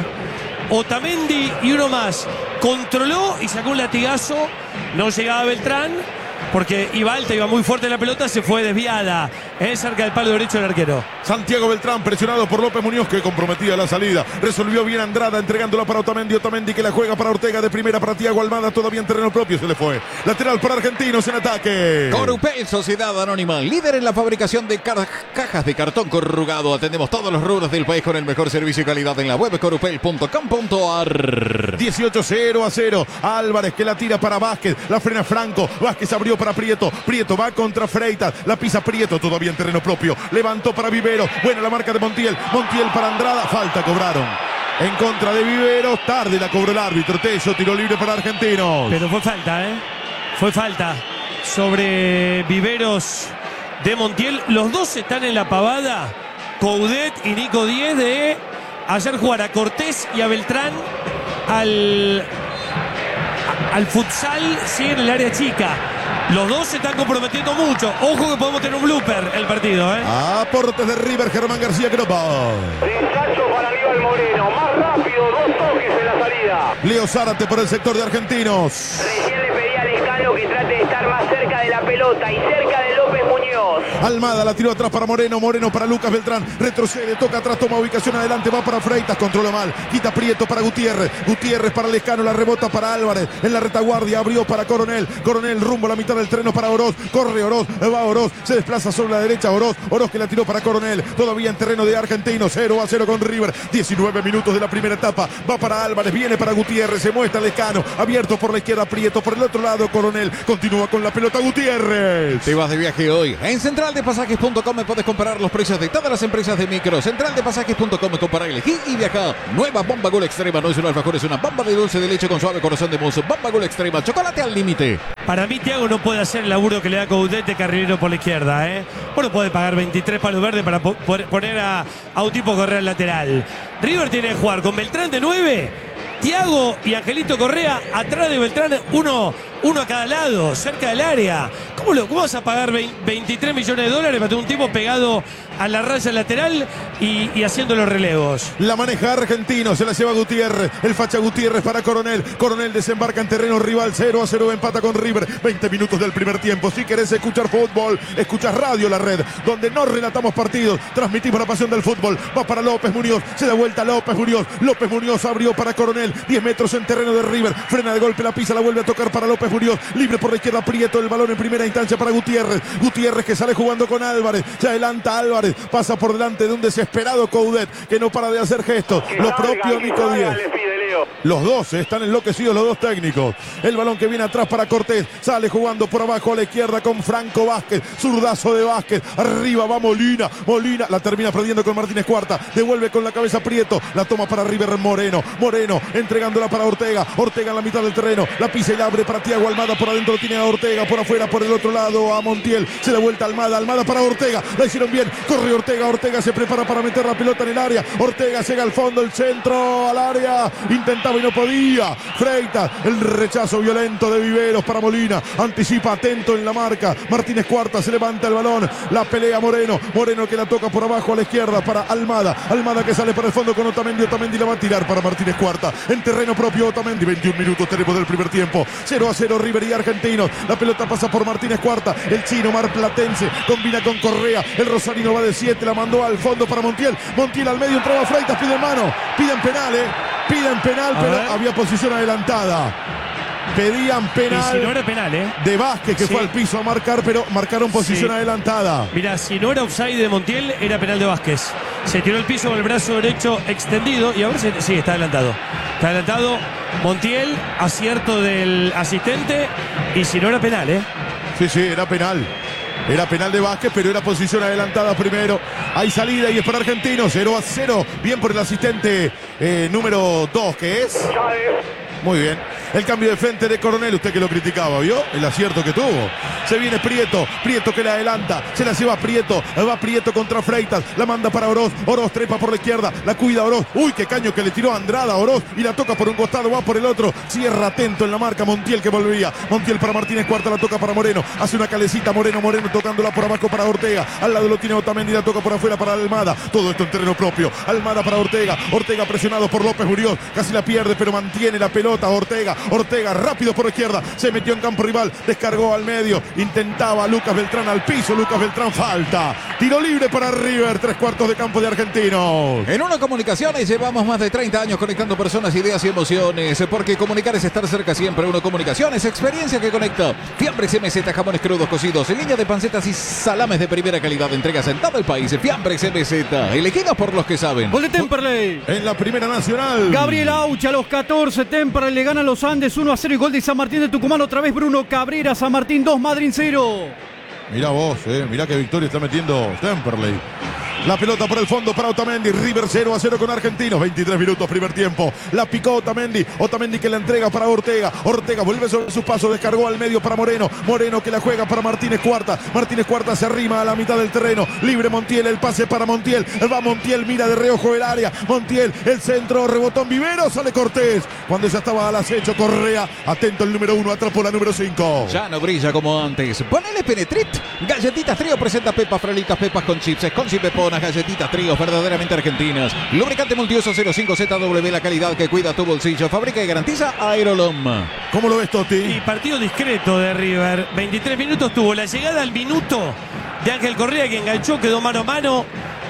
Otamendi y uno más. Controló y sacó un latigazo. No llegaba Beltrán. porque iba alta, iba muy fuerte la pelota, se fue desviada, eh, cerca del palo derecho del arquero. Santiago Beltrán presionado por López Muñoz, que comprometía la salida. Resolvió bien Andrada, entregándola para Otamendi. Otamendi que la juega para Ortega, de primera para Thiago Almada, todavía en terreno propio, se le fue. Lateral para Argentinos en ataque. Corupel, Sociedad Anónima, líder en la fabricación de ca cajas de cartón corrugado. Atendemos todos los rubros del país con el mejor servicio y calidad en la web corupel punto com punto ar. dieciocho cero a cero. Álvarez que la tira para Vázquez, la frena Franco. Vázquez abrió para Prieto. Prieto va contra Freitas, la pisa Prieto, todavía en terreno propio. Levantó para Vivero. Buena la marca de Montiel. Montiel para Andrada. Falta cobraron en contra de Vivero. Tarde la cobró el árbitro. Tello, tiro libre para Argentinos. Pero fue falta, ¿eh? Fue falta sobre Viveros de Montiel. Los dos están en la pavada. Coudet y Nico Díez de hacer jugar a Cortés y a Beltrán al, al futsal, sí, en el área chica. Los dos se están comprometiendo mucho. Ojo que podemos tener un blooper el partido, ¿eh? Aportes de River, Germán García Cropa. Ensacho para Aníbal Moreno. Más rápido, dos toques en la salida. Leo Zárate por el sector de Argentinos. Recién le pedí a Lescano que trate de estar más cerca de la pelota y cerca de López Muñoz. Almada la tiró atrás para Moreno. Moreno para Lucas Beltrán. Retrocede, toca atrás, toma ubicación adelante. Va para Freitas, controla mal. Quita Prieto para Gutiérrez. Gutiérrez para Lescano. La rebota para Álvarez. En la retaguardia abrió para Coronel. Coronel rumbo a la mitad del terreno para Oroz. Corre Oroz. Va Oroz. Se desplaza sobre la derecha Oroz. Oroz que la tiró para Coronel. Todavía en terreno de Argentinos. cero a cero con River. diecinueve minutos de la primera etapa. Va para Álvarez. Viene para Gutiérrez. Se muestra Lescano. Abierto por la izquierda Prieto. Por el otro lado Coronel. Continúa con la pelota Gutiérrez. Te vas de viaje hoy. En central de pasajes punto com me puedes comparar los precios de todas las empresas de micro. central de pasajes punto com, compara, elegí y viaja. Nueva Bomba Gol Extrema. No es un alfajor, es una bomba de dulce de leche con suave corazón de mousse. Bomba Gol Extrema. Chocolate al límite. Para mí, Thiago no puede hacer el laburo que le da Coudet de carrilero por la izquierda, ¿eh? Bueno, puede pagar veintitrés palos verdes para po poner a, a un tipo a correr al lateral. River tiene que jugar con Beltrán de nueve, Thiago y Angelito Correa atrás de Beltrán, uno, uno a cada lado, cerca del área. ¿Cómo, lo, cómo vas a pagar veintitrés millones de dólares para tener un tipo pegado a la raya lateral y, y haciendo los relevos? La maneja Argentino, se la lleva Gutiérrez. El facha Gutiérrez para Coronel. Coronel desembarca en terreno rival, cero a cero, empata con River. veinte minutos del primer tiempo. Si querés escuchar fútbol, escuchas Radio La Red, donde no relatamos partidos, transmitimos la pasión del fútbol. Va para López Muñoz, se da vuelta López Muñoz. López Muñoz abrió para Coronel. diez metros en terreno de River. Frena de golpe, la pisa, la vuelve a tocar para López Muñoz. Libre por la izquierda, Prieto, el balón en primera instancia para Gutiérrez. Gutiérrez que sale jugando con Álvarez. Se adelanta Álvarez. Pasa por delante de un desesperado Coudet que no para de hacer gestos. Que Lo salga, propio que Nico salga, Díez. le pide Leo. Los dos están enloquecidos, los dos técnicos. El balón que viene atrás para Cortés. Sale jugando por abajo a la izquierda con Franco Vázquez. Zurdazo de Vázquez. Arriba va Molina. Molina la termina perdiendo con Martínez Cuarta. Devuelve con la cabeza Prieto. La toma para River Moreno. Moreno entregándola para Ortega. Ortega en la mitad del terreno. La pisa y la abre para Thiago Almada. Por adentro tiene a Ortega. Por afuera, por el otro lado a Montiel. Se da vuelta Almada. Almada para Ortega. La hicieron bien. Corre Ortega. Ortega se prepara para meter la pelota en el área. Ortega llega al fondo. El centro al área. Intentaba y no podía. Freitas. El rechazo violento de Viveros para Molina. Anticipa atento en la marca. Martínez Cuarta se levanta el balón. La pelea Moreno. Moreno que la toca por abajo a la izquierda para Almada. Almada que sale para el fondo con Otamendi. Otamendi la va a tirar para Martínez Cuarta. En terreno propio Otamendi. veintiún minutos tenemos del primer tiempo. cero a cero River y Argentinos. La pelota pasa por Martínez Cuarta. El chino marplatense combina con Correa. El rosarino va de siete. La mandó al fondo para Montiel. Montiel al medio entraba Freitas. Piden mano. Piden penal, eh. Piden penal, A pero ver. había posición adelantada. Pedían penal. Y si no era penal, ¿eh? De Vázquez que Sí. fue al piso a marcar, pero marcaron posición Sí. adelantada. Mira, si no era offside de Montiel, era penal de Vázquez. Se tiró el piso con el brazo derecho extendido y ahora se, sí, está adelantado. Está adelantado Montiel, acierto del asistente y si no era penal, ¿eh? Sí, sí, era penal. Era penal de Vázquez, pero era posición adelantada primero. Hay salida y es para Argentinos. cero a cero. Bien por el asistente eh, número dos, que es. Chávez. Muy bien. El cambio de frente de Coronel, usted que lo criticaba, ¿vio? El acierto que tuvo. Se viene Prieto, Prieto que la adelanta, se la lleva Prieto, va Prieto contra Freitas, la manda para Oroz, Oroz trepa por la izquierda, la cuida Oroz, uy, qué caño que le tiró Andrada a Oroz y la toca por un costado, va por el otro, cierra atento en la marca Montiel que volvía, Montiel para Martínez Cuarta, la toca para Moreno, hace una calecita Moreno, Moreno tocándola por abajo para Ortega, al lado lo tiene Otamendi, la toca por afuera para Almada, todo esto en terreno propio, Almada para Ortega, Ortega presionado por López Muñoz, casi la pierde pero mantiene la pelota, Ortega, Ortega rápido por izquierda, se metió en campo rival, descargó al medio, intentaba Lucas Beltrán al piso, Lucas Beltrán falta. Tiro libre para River, tres cuartos de campo de Argentinos. En Uno Comunicaciones llevamos más de treinta años conectando personas, ideas y emociones, porque comunicar es estar cerca siempre. Uno Comunicaciones, experiencia que conecta. Fiambres M Z, jamones crudos cocidos, en línea de pancetas y salames de primera calidad, entregas en todo el país. Fiambres M Z, elegidos por los que saben. Gol de Temperley. En la Primera Nacional. Gabriel Aucha a los catorce. Temperley le gana a los Andes uno a cero y gol de San Martín de Tucumán. Otra vez Bruno Cabrera. San Martín dos, Madrid cero. Mirá vos, eh, mirá qué victoria está metiendo Temperley. La pelota por el fondo para Otamendi. River cero a cero con Argentinos. veintitrés minutos, primer tiempo. La picó Otamendi. Otamendi que la entrega para Ortega. Ortega vuelve sobre sus pasos. Descargó al medio para Moreno. Moreno que la juega para Martínez Cuarta. Martínez Cuarta se arrima a la mitad del terreno. Libre Montiel. El pase para Montiel. Va Montiel. Mira de reojo el área. Montiel. El centro. Rebotón Vivero. Sale Cortés. Cuando ya estaba al acecho Correa. Atento el número uno. Atrapó la número cinco. Ya no brilla como antes. Ponele Penetrit. Galletitas Trío presenta pepas frelitas, pepas con chips. Con pepona. Galletitas Tríos verdaderamente argentinas. Lubricante multiuso cero cinco Z W, la calidad que cuida tu bolsillo. Fabrica y garantiza Aerolom. ¿Cómo lo ves, Totti? Y partido discreto de River. veintitrés minutos tuvo la llegada al minuto de Ángel Correa, que enganchó, quedó mano a mano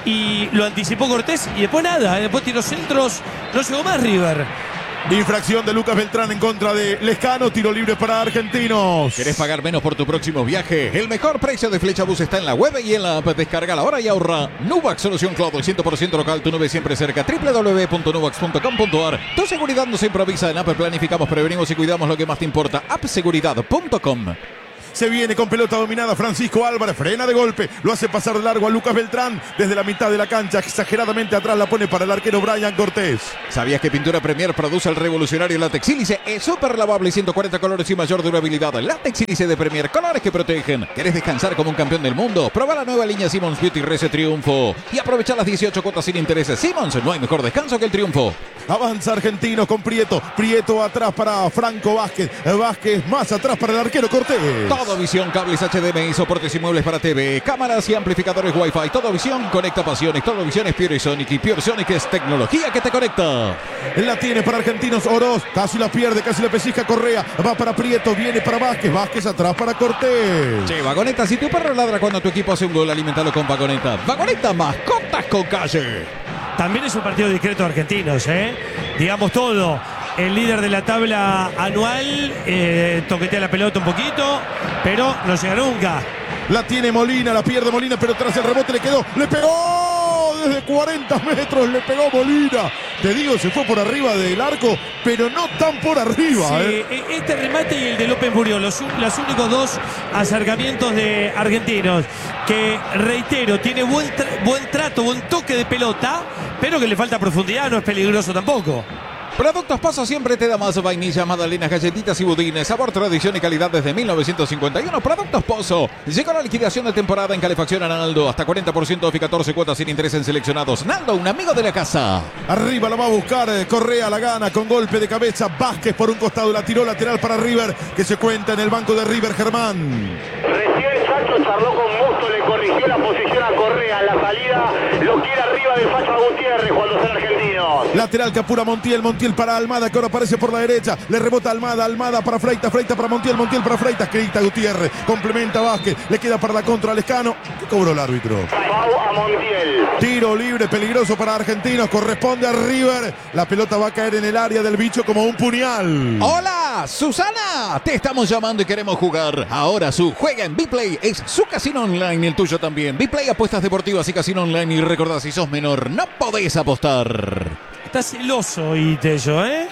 y lo anticipó Cortés. Y después nada, después tiró centros, no llegó más River. Infracción de Lucas Beltrán en contra de Lescano. Tiro libre para Argentinos. ¿Querés pagar menos por tu próximo viaje? El mejor precio de Flechabús está en la web y en la app. Descarga la hora y ahorra. Nubax, solución cloud, cien por ciento local, tu nube siempre cerca. doble u doble u doble u punto nubax punto com punto a r. Tu seguridad no se improvisa. En app planificamos, prevenimos y cuidamos lo que más te importa. app seguridad punto com. Se viene con pelota dominada Francisco Álvarez, frena de golpe, lo hace pasar de largo a Lucas Beltrán, desde la mitad de la cancha, exageradamente atrás la pone para el arquero Brian Cortés. ¿Sabías que Pintura Premier produce el revolucionario látex sílice? Es súper lavable, ciento cuarenta colores y mayor durabilidad. Látex sílice de Premier, colores que protegen. ¿Querés descansar como un campeón del mundo? Proba la nueva línea Simmons Beauty Rese Triunfo y aprovecha las dieciocho cuotas sin intereses. Simmons, no hay mejor descanso que el triunfo. Avanza Argentinos con Prieto, Prieto atrás para Franco Vázquez, Vázquez más atrás para el arquero Cortés. Todo Visión, cables H D M I, soportes y muebles para T V, cámaras y amplificadores Wi-Fi. Todo Visión conecta pasiones. Todo Visión es Pure Sonic y Pure Sonic es tecnología que te conecta. La tiene para Argentinos Oroz, casi la pierde, casi la pesisca Correa. Va para Prieto, viene para Vázquez, Vázquez atrás para Cortés. Che, Vagoneta, si tu perro ladra cuando tu equipo hace un gol, alimentalo con Vagoneta. Vagoneta, mascotas con calle. También es un partido discreto de Argentinos, ¿eh? Digamos todo. El líder de la tabla anual eh, toquetea la pelota un poquito, pero no llega nunca. La tiene Molina, la pierde Molina, pero tras el rebote le quedó, le pegó desde cuarenta metros, le pegó Molina. Te digo, se fue por arriba del arco, pero no tan por arriba. Sí, ¿eh? Este remate y el de López Murió, los, los únicos dos acercamientos de Argentinos, que reitero, tiene buen, tra buen trato, buen toque de pelota, pero que le falta profundidad, no es peligroso tampoco. Productos Pozo siempre te da más: vainilla, magdalenas, galletitas y budines. Sabor, tradición y calidad desde mil novecientos cincuenta y uno. Productos Pozo. Llegó la liquidación de temporada en calefacción a Naldo. Hasta cuarenta por ciento off y catorce cuotas sin interés en seleccionados. Naldo, un amigo de la casa. Arriba la va a buscar Correa, la gana con golpe de cabeza. Vázquez por un costado, la tiró lateral para River, que se cuenta en el banco de River, Germán. Recién Sacho charló con Musto, le corrigió la posición a Correa en la salida. Lo quiere arriba de Facha Gutiérrez cuando son argentinos. Lateral que apura Montiel, Montiel para Almada, que ahora aparece por la derecha. Le rebota Almada, Almada para Freitas, Freitas para Montiel, Montiel para Freitas. Crita Gutiérrez, complementa Vázquez. Le queda para la contra a Lescano. ¿Qué cobró el árbitro? Pau a Montiel. Tiro libre, peligroso para Argentinos. Corresponde a River. La pelota va a caer en el área del bicho como un puñal. Hola, Susana. Te estamos llamando y queremos jugar. Ahora su Juega en Biplay es su casino online, el tuyo también. Biplay, apuestas deportivas y casino online. Y recordá, si sos menor, no podés apostar. Está celoso y Tello, ¿eh?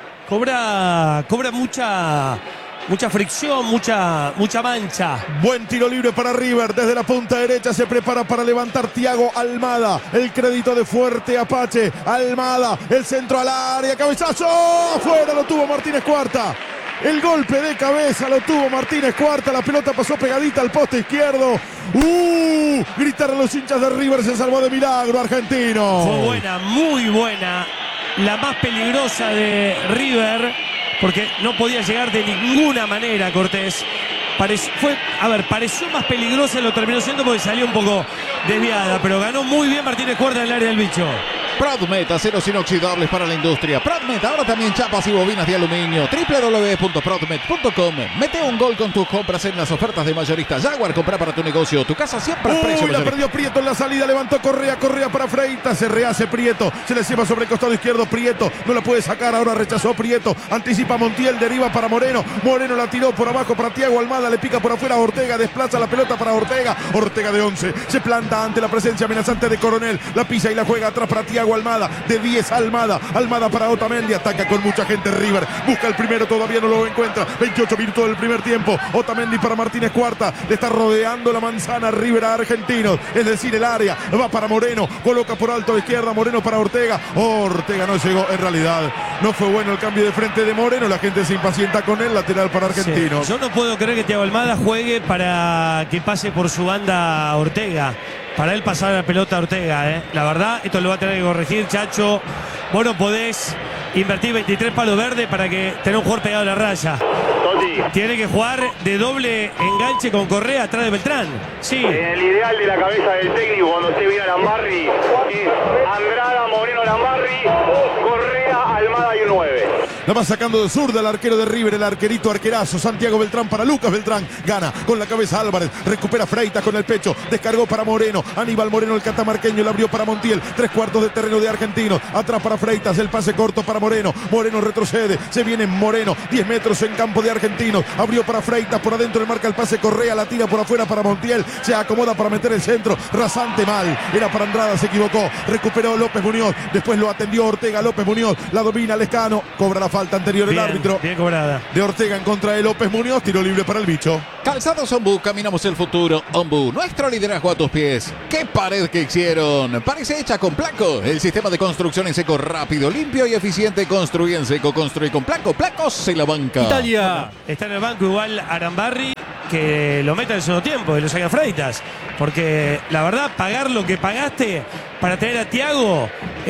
Cobra, cobra mucha, mucha fricción, mucha, mucha mancha. Buen tiro libre para River. Desde la punta derecha se prepara para levantar Thiago Almada. El crédito de Fuerte Apache. Almada, el centro al área. Cabezazo. Afuera lo tuvo Martínez Cuarta. El golpe de cabeza lo tuvo Martínez Cuarta. La pelota pasó pegadita al poste izquierdo. ¡Uh! Gritaron los hinchas de River. Se salvó de milagro Argentino. Fue buena, muy buena. La más peligrosa de River, porque no podía llegar de ninguna manera Cortés. Parec fue, a ver, pareció más peligrosa, lo terminó siendo porque salió un poco desviada, pero ganó muy bien Martínez Cuarta en el área del bicho. Prodmet, aceros inoxidables para la industria. Prodmet, ahora también chapas y bobinas de aluminio. doble u doble u doble u punto prodmet punto com. Mete un gol con tus compras en las ofertas de mayorista Jaguar. Compra para tu negocio. Tu casa siempre a precio Uy, la mayorista. perdió Prieto en la salida, levantó Correa, Correa para Freitas, se rehace Prieto, se le lleva sobre el costado izquierdo Prieto, no la puede sacar, ahora rechazó Prieto, anticipa Montiel, deriva para Moreno, Moreno la tiró por abajo para Thiago Almada, le pica por afuera a Ortega, desplaza la pelota para Ortega, Ortega de once, se planta ante la presencia amenazante de Coronel, la pisa y la juega atrás para Thiago Almada, de diez Almada, Almada para Otamendi, ataca con mucha gente River, busca el primero, todavía no lo encuentra, veintiocho minutos del primer tiempo, Otamendi para Martínez Cuarta, le está rodeando la manzana River a Argentinos, es decir, el área, va para Moreno, coloca por alto a la izquierda, Moreno para Ortega, Ortega no llegó, en realidad no fue bueno el cambio de frente de Moreno, la gente se impacienta con él, lateral para Argentinos. Sí, yo no puedo creer que Thiago Almada juegue para que pase por su banda Ortega. Para él pasar la pelota a Ortega, ¿eh? La verdad, esto lo va a tener que corregir, Chacho. Vos no podés invertir veintitrés palos verdes para que tener un jugador pegado a la raya. Toti. Tiene que jugar de doble enganche con Correa atrás de Beltrán. Sí. El ideal de la cabeza del técnico cuando se viene a Lambarri es Andrada, Moreno, Lambarri, Correa, Almada y un nueve. La va sacando de zurda el arquero de River, el arquerito arquerazo, Santiago Beltrán para Lucas Beltrán, gana con la cabeza Álvarez, recupera Freitas con el pecho, descargó para Moreno, Aníbal Moreno el catamarqueño, la abrió para Montiel, tres cuartos de terreno de Argentinos, atrás para Freitas, el pase corto para Moreno, Moreno retrocede, se viene Moreno, diez metros en campo de Argentinos, abrió para Freitas, por adentro le marca el pase Correa, la tira por afuera para Montiel, se acomoda para meter el centro, rasante mal, era para Andrada, se equivocó, recuperó López Muñoz, después lo atendió Ortega, López Muñoz, la domina Lescano, cobra la falta anterior el Bien, árbitro bien cobrada. de Ortega en contra de López Muñoz, tiro libre para el bicho. Calzados Ombú, caminamos el futuro. Ombú, nuestro liderazgo a tus pies. ¡Qué pared que hicieron! Parece hecha con Placo. El sistema de construcción en seco rápido, limpio y eficiente. Construye en seco, construye con Placo. Placos se la banca. Italia. Está en el banco igual Arambarri, que lo meta en el segundo tiempo y lo saca Freitas. Porque la verdad, pagar lo que pagaste para tener a Thiago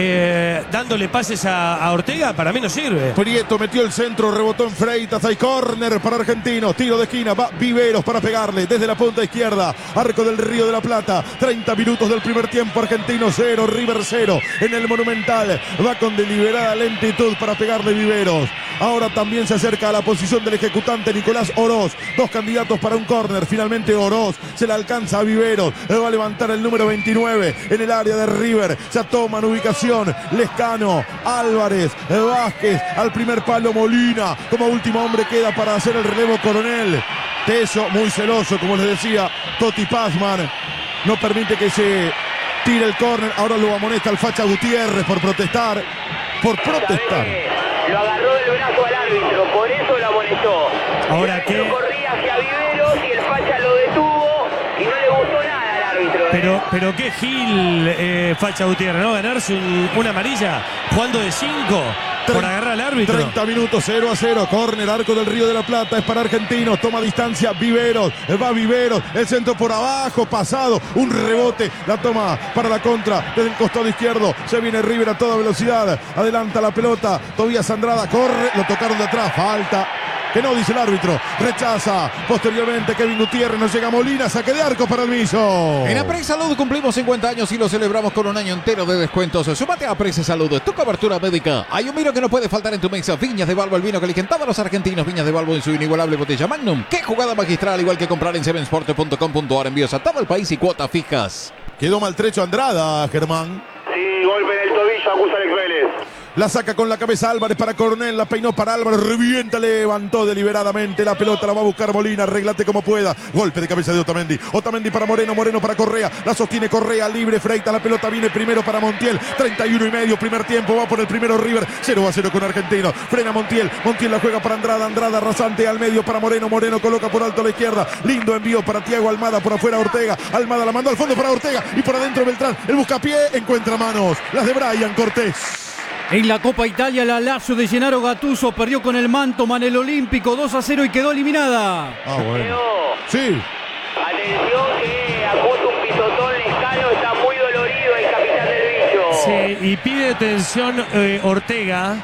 eh, dándole pases a, a Ortega, para mí no sirve. Prieto metió el centro, rebotó en Freitas, hay córner para Argentinos, tiro de esquina, va Viveros para pegarle desde la punta izquierda, arco del Río de la Plata, treinta minutos del primer tiempo, Argentino cero, River cero, en el Monumental, va con deliberada lentitud para pegarle Viveros, ahora también se acerca a la posición del ejecutante Nicolás Oroz, dos candidatos para un córner, finalmente Oroz, se le alcanza a Viveros, va a levantar el número veintinueve en el área de River, ya toman ubicación, Lescano, Álvarez, Vázquez, al primer palo Molina, como último hombre queda para hacer el relevo Coronel, Teso muy celoso, como les decía, Toti Pazman, no permite que se tire el córner, ahora lo amonesta el Facha Gutiérrez por protestar, por protestar. Lo agarró del brazo al árbitro, por eso lo amonestó. Ahora el que- árbitro corría hacia Viveros y el Facha lo detuvo y no le gustó nada al árbitro. ¿eh? Pero, pero qué Gil, eh, Facha Gutiérrez, ¿no? Ganarse un- una amarilla jugando de cinco por agarrar al árbitro. treinta minutos, cero a cero, córner, arco del Río de la Plata, es para Argentinos, toma distancia Viveros, va Viveros, el centro por abajo, pasado, un rebote, la toma para la contra, desde el costado izquierdo, se viene River a toda velocidad, adelanta la pelota, Tobías Andrada, corre, lo tocaron de atrás, falta. Que no, dice el árbitro, rechaza, posteriormente Kevin Gutiérrez, nos llega Molina, saque de arco para el Millo. En Apres Salud cumplimos cincuenta años y lo celebramos con un año entero de descuentos. Súmate a Apres Salud, tu cobertura médica. Hay un vino que no puede faltar en tu mesa. Viñas de Balbo, el vino que eligen todos los argentinos. Viñas de Balbo en su inigualable botella Magnum. ¡Qué jugada magistral! Igual que comprar en seven sport punto com punto ar. Envíos a todo el país y cuotas fijas. Quedó maltrecho Andrada, Germán. Sí, golpe en el tobillo, acusa Alex Vélez. La saca con la cabeza Álvarez para Coronel, la peinó para Álvarez, revienta, levantó deliberadamente la pelota, la va a buscar Molina, arreglate como pueda. Golpe de cabeza de Otamendi, Otamendi para Moreno, Moreno para Correa, la sostiene Correa, libre, Freitas, la pelota viene primero para Montiel, treinta y uno y medio, primer tiempo, va por el primero River, cero a cero con Argentino, frena Montiel, Montiel la juega para Andrada, Andrada rasante al medio para Moreno, Moreno coloca por alto a la izquierda, lindo envío para Thiago Almada, por afuera Ortega, Almada la mandó al fondo para Ortega y por adentro Beltrán, el buscapié, encuentra manos, las de Brian Cortés. En la Copa Italia, la Lazio de Gennaro Gattuso perdió con el Mantoman el Olímpico dos a cero y quedó eliminada. Ah, bueno. Leo, Sí. atención que acusa un pisotón Lescano, está muy dolorido el capitán del bicho. Sí, y pide detención eh, Ortega,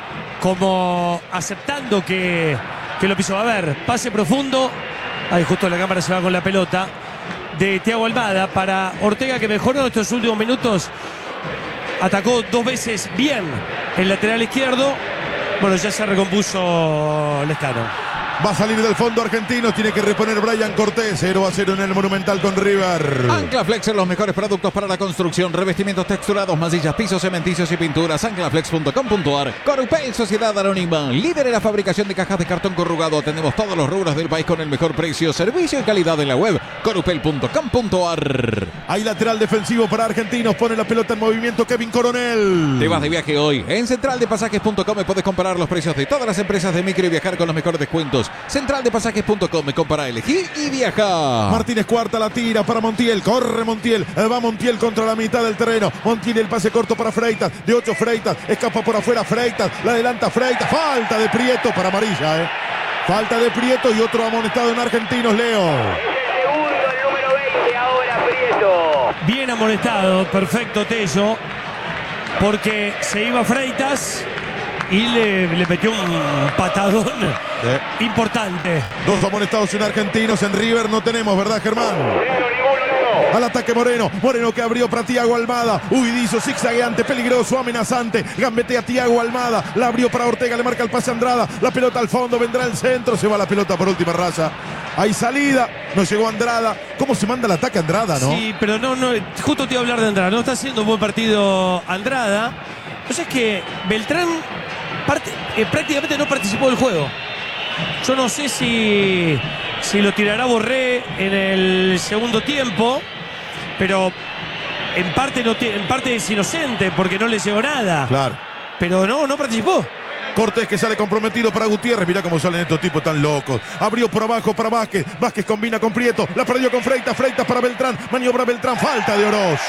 como aceptando que, que lo pisó. A ver, pase profundo. Ahí justo la cámara se va con la pelota. De Thiago Almada para Ortega, que mejoró estos últimos minutos. atacó dos veces bien el lateral izquierdo. Bueno, ya se recompuso Lescano. Va a salir del fondo argentino, tiene que reponer Brian Cortés. cero a cero en el Monumental con River. Anclaflex en los mejores productos para la construcción, revestimientos texturados, masillas, pisos, cementicios y pinturas. Anclaflex punto com punto ar. Corupel, Sociedad Anónima, líder en la fabricación de cajas de cartón corrugado. Atendemos todos los rubros del país con el mejor precio, servicio y calidad en la web. Corupel punto com punto ar. Hay lateral defensivo para argentinos, pone la pelota en movimiento Kevin Coronel. Te vas de viaje hoy. En central de pasajes punto com puedes comparar los precios de todas las empresas de micro y viajar con los mejores descuentos. central de pasajes punto com, compara, elegí y viaja. Martínez Cuarta la tira para Montiel, corre Montiel, va Montiel contra la mitad del terreno. Montiel, el pase corto para Freitas, de ocho Freitas, escapa por afuera Freitas, la adelanta Freitas, falta de Prieto para amarilla, eh. Falta de Prieto y otro amonestado en Argentinos, Leo. Es el segundo, el número veinte ahora, Prieto. Bien amonestado, perfecto Tello, porque se iba Freitas y le, le metió un patadón eh. importante. Dos amonestados en Argentinos, en River no tenemos, ¿verdad, Germán? Al ataque Moreno, Moreno que abrió para Thiago Almada, huidizo, zigzagueante, peligroso, amenazante, gambetea Thiago Almada, la abrió para Ortega, le marca el pase a Andrada, la pelota al fondo, vendrá el centro, se va la pelota por última raza. Hay salida, no llegó Andrada. ¿Cómo se manda el ataque Andrada, no? Sí, pero no, no, justo te iba a hablar de Andrada, no está haciendo un buen partido Andrada. O sea, es que Beltrán parte, eh, prácticamente no participó del juego. Yo no sé si, si lo tirará Borré en el segundo tiempo, pero en parte, no, en parte es inocente porque no le llegó nada. Claro. Pero no, no participó. Cortés que sale comprometido para Gutiérrez. Mirá cómo salen estos tipos tan locos. Abrió por abajo para Vázquez. Vázquez combina con Prieto. La perdió con Freitas. Freitas para Beltrán. Maniobra Beltrán. Falta de Oroz.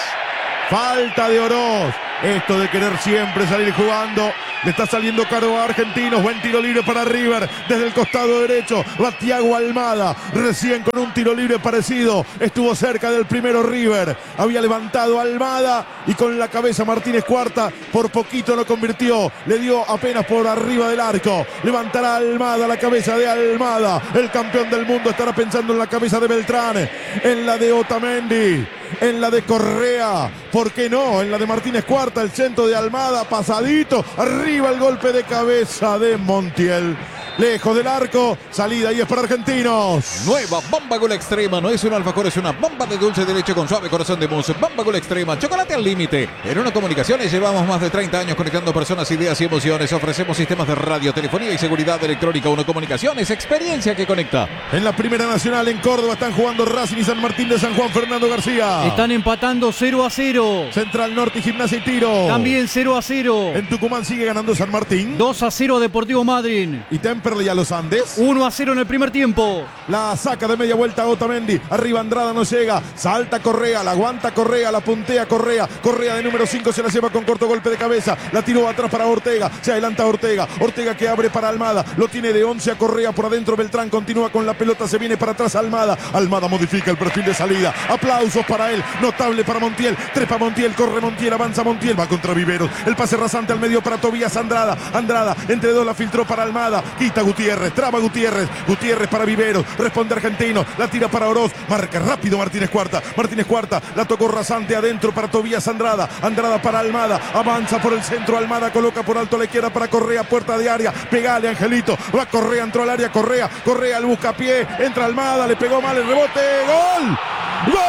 Falta de Oroz. Esto de querer siempre salir jugando le está saliendo caro a Argentinos. Buen tiro libre para River desde el costado derecho. Va Thiago Almada recién con un tiro libre parecido. Estuvo cerca del primero River. Había levantado Almada y con la cabeza Martínez Cuarta por poquito no convirtió. Le dio apenas por arriba del arco. Levantará Almada, la cabeza de Almada. El campeón del mundo estará pensando en la cabeza de Beltrán, en la de Otamendi, en la de Correa, ¿por qué no? En la de Martínez Cuarta, el centro de Almada, pasadito, arriba el golpe de cabeza de Montiel. Lejos del arco, salida y es para Argentinos. Nueva Bomba Gol Extrema, no es un alfajor, es una bomba de dulce de leche con suave corazón de mousse. Bomba Gol Extrema, chocolate al límite. En Uno Comunicaciones llevamos más de treinta años conectando personas, ideas y emociones. Ofrecemos sistemas de radio, telefonía y seguridad electrónica. Uno Comunicaciones, experiencia que conecta. En la Primera Nacional en Córdoba están jugando Racing y San Martín de San Juan. Fernando García. Están empatando cero a cero. Central Norte y Gimnasia y Tiro. También cero a cero. En Tucumán sigue ganando San Martín. dos a cero Deportivo Madryn. Y Temperley a los Andes. uno a cero en el primer tiempo. La saca de media vuelta Otamendi. Arriba Andrada no llega. Salta Correa. La aguanta Correa. La puntea Correa. Correa de número cinco se la lleva con corto golpe de cabeza. La tiró atrás para Ortega. Se adelanta Ortega. Ortega que abre para Almada. Lo tiene de once a Correa por adentro. Beltrán continúa con la pelota. Se viene para atrás Almada. Almada modifica el perfil de salida. Aplausos para él. Notable para Montiel. Trepa Montiel. Corre Montiel. Avanza Montiel. Va contra Viveros. El pase rasante al medio para Tobías Andrada. Andrada entre dos la filtró para Almada. Quita Gutiérrez. Traba Gutiérrez. Gutiérrez para Viveros. Responde Argentino. La tira para Oroz. Marca rápido Martínez Cuarta. Martínez Cuarta. La tocó rasante adentro para Tobías Andrada. Andrada para Almada. Avanza por el centro. Almada coloca por alto a la izquierda para Correa. Puerta de área. Pegale Angelito. Va Correa. Entró al área. Correa. Correa al buscapié. Entra Almada. Le pegó mal el rebote. ¡Gol! ¡Gol!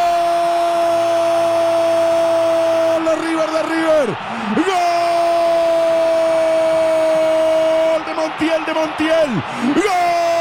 De River de River. ¡Gol! De Montiel de Montiel. ¡Gol!